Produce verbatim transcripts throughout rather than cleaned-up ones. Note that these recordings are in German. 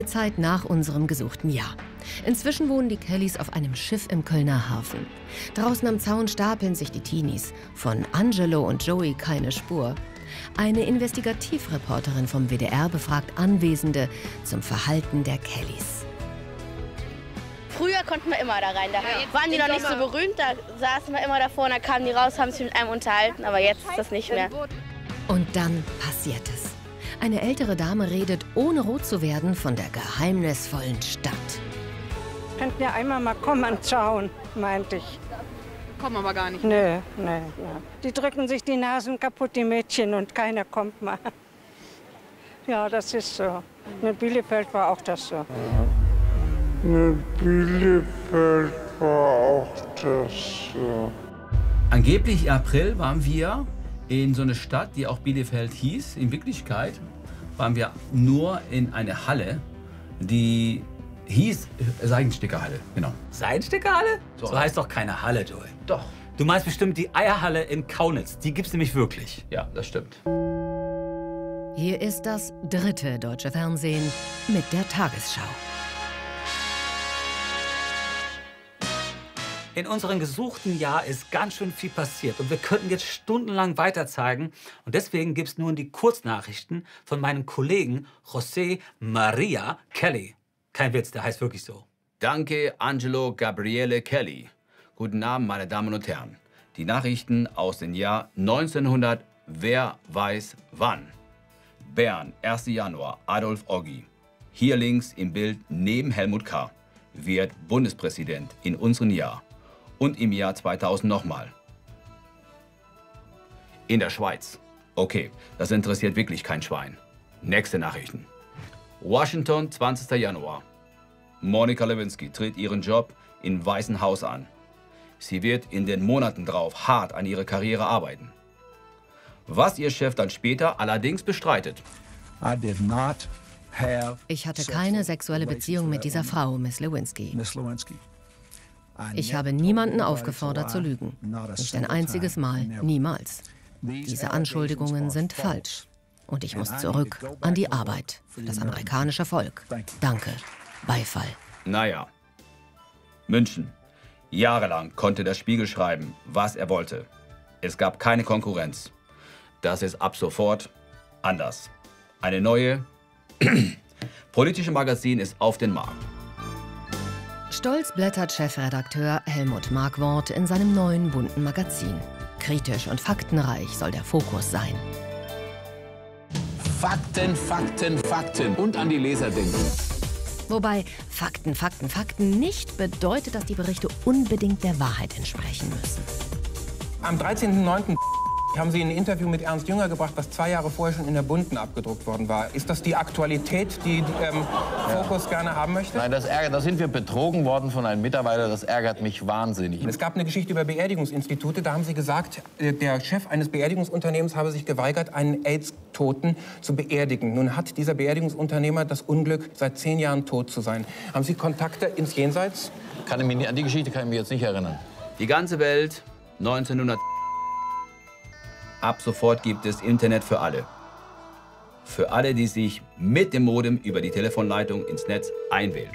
Zeit nach unserem gesuchten Jahr. Inzwischen wohnen die Kellys auf einem Schiff im Kölner Hafen. Draußen am Zaun stapeln sich die Teenies. Von Angelo und Joey keine Spur. Eine Investigativreporterin vom W D R befragt Anwesende zum Verhalten der Kellys. Früher konnten wir immer da rein. Da ja, waren die noch nicht so berühmt, da saßen wir immer davor und da kamen die raus, haben sich mit einem unterhalten. Aber jetzt ist das nicht mehr. Und dann passiert es. Eine ältere Dame redet, ohne rot zu werden, von der geheimnisvollen Stadt. Könnten ja einmal mal kommen und schauen, meinte ich. Kommen aber gar nicht. Nö, nö, nö. Die drücken sich die Nasen kaputt, die Mädchen, und keiner kommt mal. Ja, das ist so. In Bielefeld war auch das so. In Bielefeld war auch das so. Angeblich im April waren wir in so einer Stadt, die auch Bielefeld hieß. In Wirklichkeit waren wir nur in einer Halle, die hieß Seidenstickerhalle. Genau. Seidenstickerhalle? So, so heißt doch keine Halle, Joey. Doch. Du meinst bestimmt die Eierhalle in Kaunitz. Die gibt's nämlich wirklich. Ja, das stimmt. Hier ist das dritte deutsche Fernsehen mit der Tagesschau. In unserem gesuchten Jahr ist ganz schön viel passiert und wir könnten jetzt stundenlang weiter zeigen. Und deswegen gibt es nun die Kurznachrichten von meinem Kollegen José Maria Kelly. Kein Witz, der heißt wirklich so. Danke, Angelo Gabriele Kelly. Guten Abend, meine Damen und Herren. Die Nachrichten aus dem Jahr neunzehnhundert, wer weiß wann. Bern, erster Januar, Adolf Oggi. Hier links im Bild neben Helmut K. wird Bundespräsident in unserem Jahr. Und im Jahr zweitausend nochmal. In der Schweiz. Okay, das interessiert wirklich kein Schwein. Nächste Nachrichten. Washington, zwanzigster Januar. Monica Lewinsky tritt ihren Job im Weißen Haus an. Sie wird in den Monaten drauf hart an ihrer Karriere arbeiten. Was ihr Chef dann später allerdings bestreitet. I did not have ich hatte keine sexuelle Beziehung mit dieser Frau, Miss Lewinsky. Miss Lewinsky. Ich habe niemanden aufgefordert zu lügen. Nicht ein einziges Mal, niemals. Diese Anschuldigungen sind falsch. Und ich muss zurück an die Arbeit für das amerikanische Volk. Danke. Beifall. Naja. München. Jahrelang konnte der Spiegel schreiben, was er wollte. Es gab keine Konkurrenz. Das ist ab sofort anders. Eine neue politische Magazin ist auf den Markt. Stolz blättert Chefredakteur Helmut Markwort in seinem neuen bunten Magazin. Kritisch und faktenreich soll der Fokus sein. Fakten, Fakten, Fakten. Und an die Leser denken. Wobei Fakten, Fakten, Fakten nicht bedeutet, dass die Berichte unbedingt der Wahrheit entsprechen müssen. Am dreizehnten neunten haben Sie ein Interview mit Ernst Jünger gebracht, das zwei Jahre vorher schon in der Bunten abgedruckt worden war. Ist das die Aktualität, die ähm, Fokus ja. gerne haben möchte? Nein, das ärgert, da sind wir betrogen worden von einem Mitarbeiter. Das ärgert mich wahnsinnig. Es gab eine Geschichte über Beerdigungsinstitute. Da haben Sie gesagt, der Chef eines Beerdigungsunternehmens habe sich geweigert, einen AIDS-Toten zu beerdigen. Nun hat dieser Beerdigungsunternehmer das Unglück, seit zehn Jahren tot zu sein. Haben Sie Kontakte ins Jenseits? Kann ich mich, an die Geschichte kann ich mich jetzt nicht erinnern. Die ganze Welt, neunzehnhundert. Ab sofort gibt es Internet für alle. Für alle, die sich mit dem Modem über die Telefonleitung ins Netz einwählen.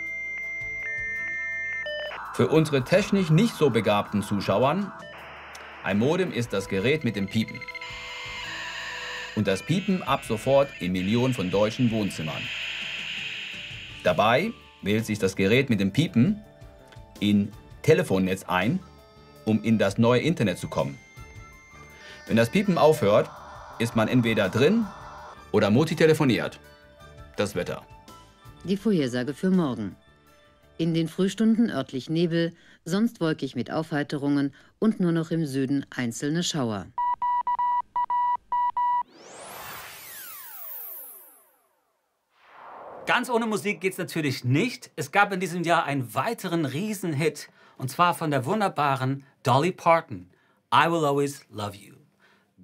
Für unsere technisch nicht so begabten Zuschauern, ein Modem ist das Gerät mit dem Piepen. Und das Piepen ab sofort in Millionen von deutschen Wohnzimmern. Dabei wählt sich das Gerät mit dem Piepen in Telefonnetz ein, um in das neue Internet zu kommen. Wenn das Piepen aufhört, ist man entweder drin oder Mutti telefoniert. Das Wetter. Die Vorhersage für morgen. In den Frühstunden örtlich Nebel, sonst wolkig mit Aufheiterungen und nur noch im Süden einzelne Schauer. Ganz ohne Musik geht's natürlich nicht. Es gab in diesem Jahr einen weiteren Riesenhit, und zwar von der wunderbaren Dolly Parton. I Will Always Love You.